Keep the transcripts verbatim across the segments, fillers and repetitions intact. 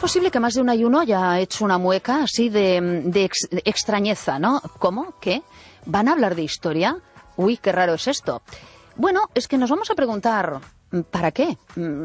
posible que más de una y uno haya hecho una mueca así de, de, ex, de extrañeza, ¿no? ¿Cómo? ¿Qué? ¿Van a hablar de historia? Uy, qué raro es esto. Bueno, es que nos vamos a preguntar, ¿para qué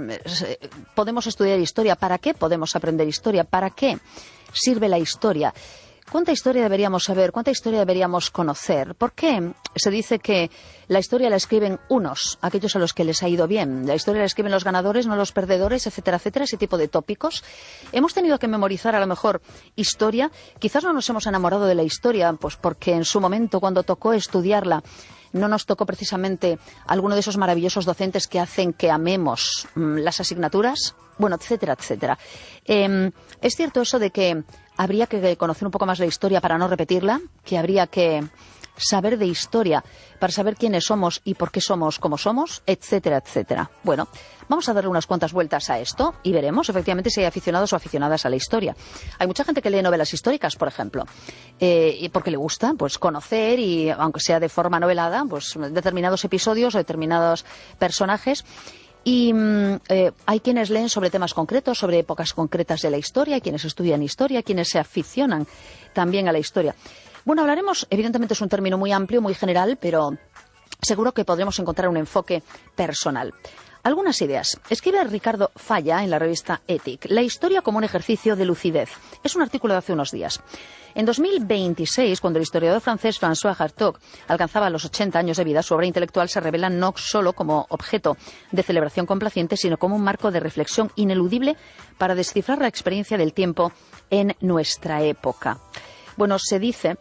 podemos estudiar historia? ¿Para qué podemos aprender historia? ¿Para qué sirve la historia? ¿Cuánta historia deberíamos saber? ¿Cuánta historia deberíamos conocer? ¿Por qué se dice que la historia la escriben unos, aquellos a los que les ha ido bien? La historia la escriben los ganadores, no los perdedores, etcétera, etcétera, ese tipo de tópicos. Hemos tenido que memorizar a lo mejor historia. Quizás no nos hemos enamorado de la historia, pues porque en su momento, cuando tocó estudiarla, no nos tocó precisamente alguno de esos maravillosos docentes que hacen que amemos mmm, las asignaturas, bueno, etcétera, etcétera. Eh, es cierto eso de que habría que conocer un poco más la historia para no repetirla, que habría que saber de historia para saber quiénes somos y por qué somos como somos, etcétera, etcétera. Bueno, vamos a darle unas cuantas vueltas a esto y veremos efectivamente si hay aficionados o aficionadas a la historia. Hay mucha gente que lee novelas históricas, por ejemplo, eh, y porque le gusta pues conocer, y aunque sea de forma novelada, pues determinados episodios o determinados personajes. Y eh, hay quienes leen sobre temas concretos, sobre épocas concretas de la historia, hay quienes estudian historia, quienes se aficionan también a la historia. Bueno, hablaremos, evidentemente es un término muy amplio, muy general, pero seguro que podremos encontrar un enfoque personal. Algunas ideas. Escribe Ricardo Falla en la revista Ethic, La historia como un ejercicio de lucidez. Es un artículo de hace unos días. En dos mil veintiséis, cuando el historiador francés François Hartog alcanzaba los ochenta años de vida, su obra intelectual se revela no solo como objeto de celebración complaciente, sino como un marco de reflexión ineludible para descifrar la experiencia del tiempo en nuestra época. Bueno, se dice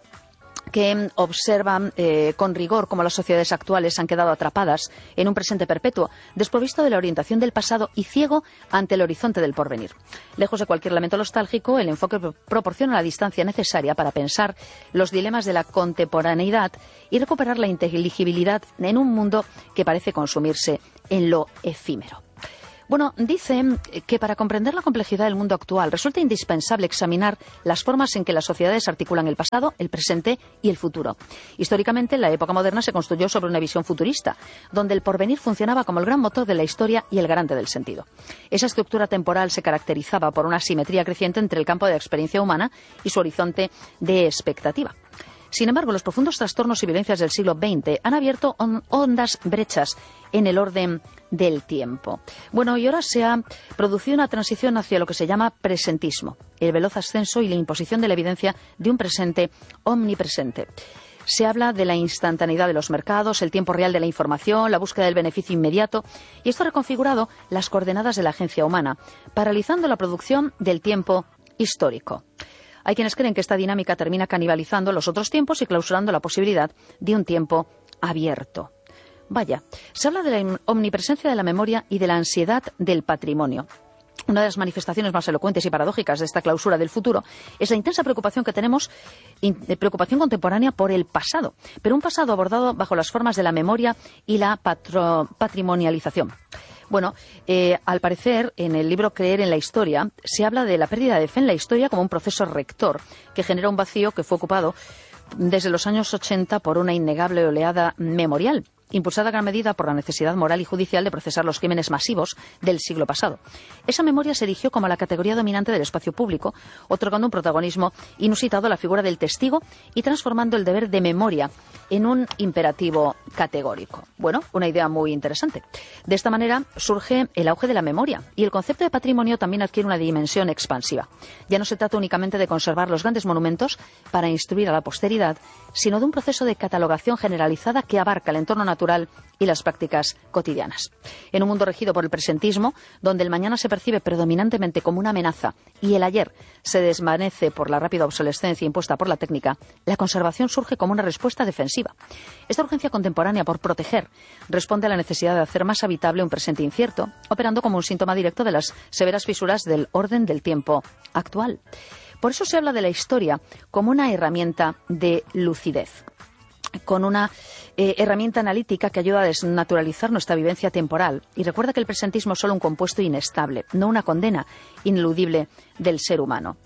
que observan eh, con rigor cómo las sociedades actuales han quedado atrapadas en un presente perpetuo, desprovisto de la orientación del pasado y ciego ante el horizonte del porvenir. Lejos de cualquier lamento nostálgico, el enfoque proporciona la distancia necesaria para pensar los dilemas de la contemporaneidad y recuperar la inteligibilidad en un mundo que parece consumirse en lo efímero. Bueno, dice que para comprender la complejidad del mundo actual resulta indispensable examinar las formas en que las sociedades articulan el pasado, el presente y el futuro. Históricamente, la época moderna se construyó sobre una visión futurista, donde el porvenir funcionaba como el gran motor de la historia y el garante del sentido. Esa estructura temporal se caracterizaba por una simetría creciente entre el campo de la experiencia humana y su horizonte de expectativa. Sin embargo, los profundos trastornos y violencias del siglo veinte han abierto hondas brechas en el orden del tiempo. Bueno, y ahora se ha producido una transición hacia lo que se llama presentismo, el veloz ascenso y la imposición de la evidencia de un presente omnipresente. Se habla de la instantaneidad de los mercados, el tiempo real de la información, la búsqueda del beneficio inmediato, y esto ha reconfigurado las coordenadas de la agencia humana, paralizando la producción del tiempo histórico. Hay quienes creen que esta dinámica termina canibalizando los otros tiempos y clausurando la posibilidad de un tiempo abierto. Vaya, se habla de la omnipresencia de la memoria y de la ansiedad del patrimonio. Una de las manifestaciones más elocuentes y paradójicas de esta clausura del futuro es la intensa preocupación que tenemos, preocupación contemporánea por el pasado, pero un pasado abordado bajo las formas de la memoria y la patro, patrimonialización. Bueno, eh, al parecer, en el libro Creer en la historia, se habla de la pérdida de fe en la historia como un proceso rector que genera un vacío que fue ocupado desde los años ochenta por una innegable oleada memorial, impulsada a gran medida por la necesidad moral y judicial de procesar los crímenes masivos del siglo pasado. Esa memoria se erigió como la categoría dominante del espacio público, otorgando un protagonismo inusitado a la figura del testigo y transformando el deber de memoria en un imperativo categórico. Bueno, una idea muy interesante. De esta manera surge el auge de la memoria y el concepto de patrimonio también adquiere una dimensión expansiva. Ya no se trata únicamente de conservar los grandes monumentos para instruir a la posteridad, sino de un proceso de catalogación generalizada que abarca el entorno natural y las prácticas cotidianas. En un mundo regido por el presentismo, donde el mañana se percibe predominantemente como una amenaza y el ayer se desvanece por la rápida obsolescencia impuesta por la técnica, la conservación surge como una respuesta defensiva. Esta urgencia contemporánea por proteger responde a la necesidad de hacer más habitable un presente incierto, operando como un síntoma directo de las severas fisuras del orden del tiempo actual. Por eso se habla de la historia como una herramienta de lucidez, con una eh, herramienta analítica que ayuda a desnaturalizar nuestra vivencia temporal. Y recuerda que el presentismo es solo un compuesto inestable, no una condena ineludible del ser humano.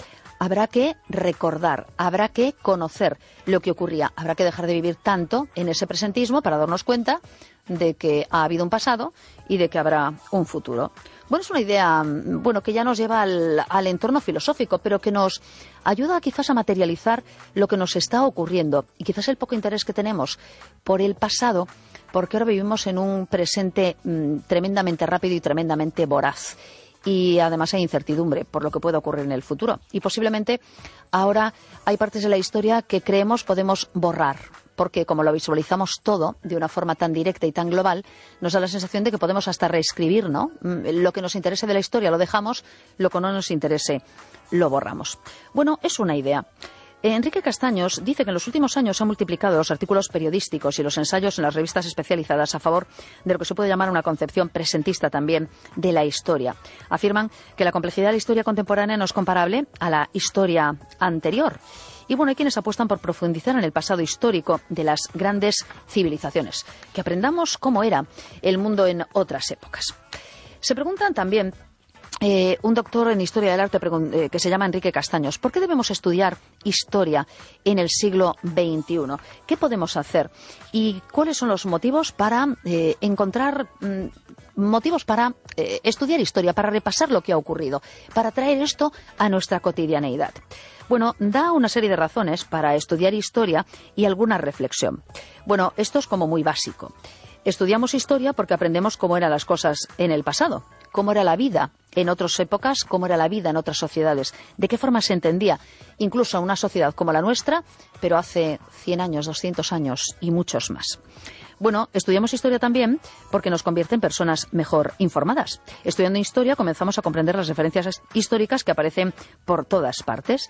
habrá que recordar, habrá que conocer lo que ocurría, habrá que dejar de vivir tanto en ese presentismo para darnos cuenta de que ha habido un pasado y de que habrá un futuro. Bueno, es una idea bueno, que ya nos lleva al, al entorno filosófico, pero que nos ayuda quizás a materializar lo que nos está ocurriendo y quizás el poco interés que tenemos por el pasado, porque ahora vivimos en un presente mmm, tremendamente rápido y tremendamente voraz. Y además hay incertidumbre por lo que pueda ocurrir en el futuro. Y posiblemente ahora hay partes de la historia que creemos podemos borrar, porque como lo visualizamos todo de una forma tan directa y tan global, nos da la sensación de que podemos hasta reescribir, ¿no? Lo que nos interese de la historia lo dejamos, lo que no nos interese lo borramos. Bueno, es una idea. Enrique Castaños dice que en los últimos años se han multiplicado los artículos periodísticos y los ensayos en las revistas especializadas a favor de lo que se puede llamar una concepción presentista también de la historia. Afirman que la complejidad de la historia contemporánea no es comparable a la historia anterior. Y bueno, hay quienes apuestan por profundizar en el pasado histórico de las grandes civilizaciones, que aprendamos cómo era el mundo en otras épocas. Se preguntan también Eh, un doctor en Historia del Arte eh, que se llama Enrique Castaños, ¿por qué debemos estudiar historia en el siglo veintiuno? ¿Qué podemos hacer? ¿Y cuáles son los motivos para eh, encontrar mm, motivos para eh, estudiar historia, para repasar lo que ha ocurrido, para traer esto a nuestra cotidianeidad? Bueno, da una serie de razones para estudiar historia y alguna reflexión. Bueno, esto es como muy básico. Estudiamos historia porque aprendemos cómo eran las cosas en el pasado, cómo era la vida en otras épocas, cómo era la vida en otras sociedades, de qué forma se entendía incluso una sociedad como la nuestra, pero hace cien años, doscientos años y muchos más. Bueno, estudiamos historia también porque nos convierte en personas mejor informadas. Estudiando historia comenzamos a comprender las referencias históricas que aparecen por todas partes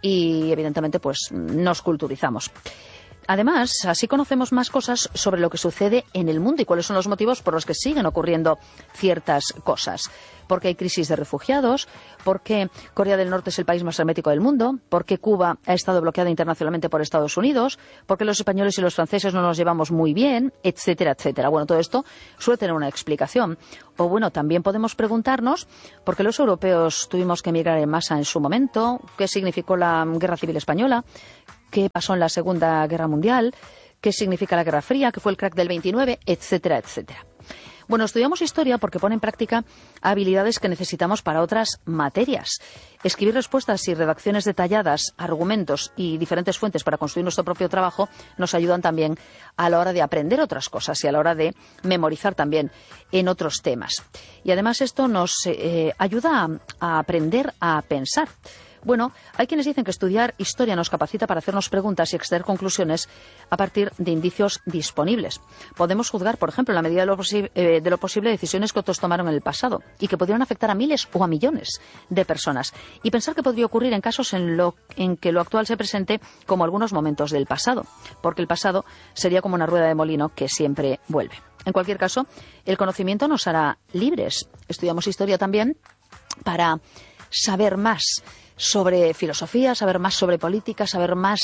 y, evidentemente, pues nos culturizamos. Además, así conocemos más cosas sobre lo que sucede en el mundo y cuáles son los motivos por los que siguen ocurriendo ciertas cosas. Porque hay crisis de refugiados, porque Corea del Norte es el país más hermético del mundo, porque Cuba ha estado bloqueada internacionalmente por Estados Unidos, porque los españoles y los franceses no nos llevamos muy bien, etcétera, etcétera. Bueno, todo esto suele tener una explicación. O bueno, también podemos preguntarnos por qué los europeos tuvimos que emigrar en masa en su momento, qué significó la Guerra Civil Española, qué pasó en la Segunda Guerra Mundial, qué significa la Guerra Fría, qué fue el crack del veintinueve, etcétera, etcétera. Bueno, estudiamos historia porque pone en práctica habilidades que necesitamos para otras materias. Escribir respuestas y redacciones detalladas, argumentos y diferentes fuentes para construir nuestro propio trabajo nos ayudan también a la hora de aprender otras cosas y a la hora de memorizar también en otros temas. Y además esto nos eh, ayuda a, a aprender a pensar. Bueno, hay quienes dicen que estudiar historia nos capacita para hacernos preguntas y extraer conclusiones a partir de indicios disponibles. Podemos juzgar, por ejemplo, en la medida de lo, eh, de lo posible, decisiones que otros tomaron en el pasado y que pudieron afectar a miles o a millones de personas. Y pensar qué podría ocurrir en casos en, lo, en que lo actual se presente como algunos momentos del pasado. Porque el pasado sería como una rueda de molino que siempre vuelve. En cualquier caso, el conocimiento nos hará libres. Estudiamos historia también para saber más sobre filosofía, saber más sobre política, saber más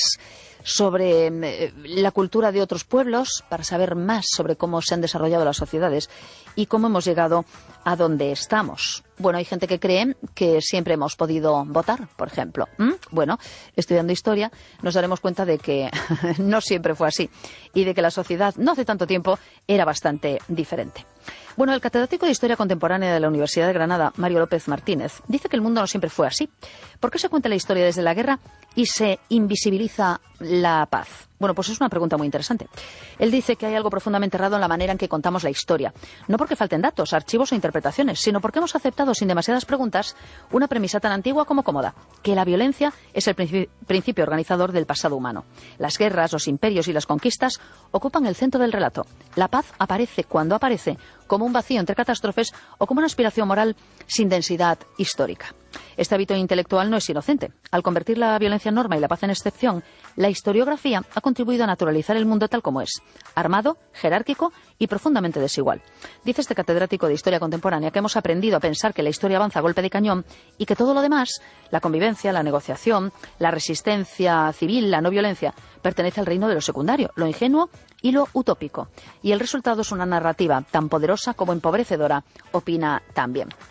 sobre eh, la cultura de otros pueblos, para saber más sobre cómo se han desarrollado las sociedades y cómo hemos llegado a donde estamos. Bueno, hay gente que cree que siempre hemos podido votar, por ejemplo. ¿Mm? Bueno, estudiando historia nos daremos cuenta de que no siempre fue así y de que la sociedad no hace tanto tiempo era bastante diferente. Bueno, el catedrático de Historia Contemporánea de la Universidad de Granada, Mario López Martínez, dice que el mundo no siempre fue así. ¿Por qué se cuenta la historia desde la guerra y se invisibiliza la paz? Bueno, pues es una pregunta muy interesante. Él dice que hay algo profundamente errado en la manera en que contamos la historia. No porque falten datos, archivos o interpretaciones, sino porque hemos aceptado sin demasiadas preguntas una premisa tan antigua como cómoda, que la violencia es el principi- principio organizador del pasado humano. Las guerras, los imperios y las conquistas ocupan el centro del relato. La paz aparece cuando aparece, como un vacío entre catástrofes o como una aspiración moral sin densidad histórica. Este hábito intelectual no es inocente. Al convertir la violencia en norma y la paz en excepción, la historiografía ha contribuido a naturalizar el mundo tal como es, armado, jerárquico y profundamente desigual. Dice este catedrático de Historia Contemporánea que hemos aprendido a pensar que la historia avanza a golpe de cañón y que todo lo demás, la convivencia, la negociación, la resistencia civil, la no violencia, pertenece al reino de lo secundario, lo ingenuo y lo utópico. Y el resultado es una narrativa tan poderosa como empobrecedora, opina también.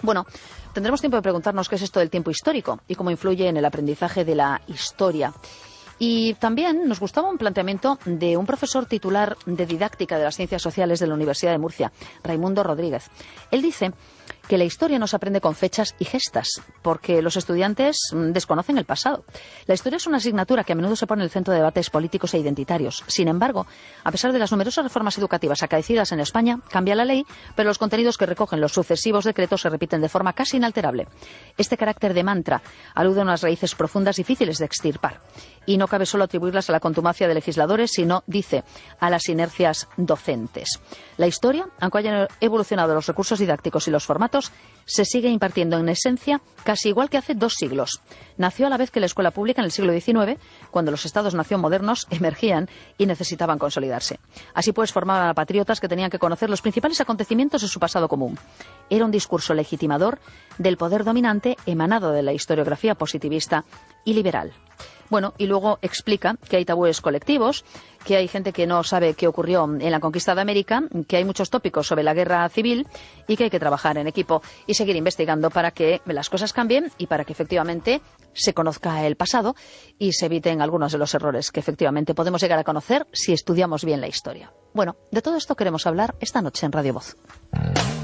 Bueno, tendremos tiempo de preguntarnos qué es esto del tiempo histórico y cómo influye en el aprendizaje de la historia. Y también nos gustaba un planteamiento de un profesor titular de didáctica de las ciencias sociales de la Universidad de Murcia, Raimundo Rodríguez. Él dice que la historia no se aprende con fechas y gestas, porque los estudiantes desconocen el pasado. La historia es una asignatura que a menudo se pone en el centro de debates políticos e identitarios. Sin embargo, a pesar de las numerosas reformas educativas acaecidas en España, cambia la ley, pero los contenidos que recogen los sucesivos decretos se repiten de forma casi inalterable. Este carácter de mantra alude a unas raíces profundas difíciles de extirpar. Y no cabe solo atribuirlas a la contumacia de legisladores, sino, dice, a las inercias docentes. La historia, aunque hayan evolucionado los recursos didácticos y los formatos, se sigue impartiendo en esencia casi igual que hace dos siglos. Nació a la vez que la escuela pública en el siglo diecinueve, cuando los estados-nación modernos emergían y necesitaban consolidarse. Así pues, formaban a patriotas que tenían que conocer los principales acontecimientos de su pasado común. Era un discurso legitimador del poder dominante emanado de la historiografía positivista y liberal. Bueno, y luego explica que hay tabúes colectivos, que hay gente que no sabe qué ocurrió en la conquista de América, que hay muchos tópicos sobre la guerra civil y que hay que trabajar en equipo y seguir investigando para que las cosas cambien y para que efectivamente se conozca el pasado y se eviten algunos de los errores que efectivamente podemos llegar a conocer si estudiamos bien la historia. Bueno, de todo esto queremos hablar esta noche en Radio Voz.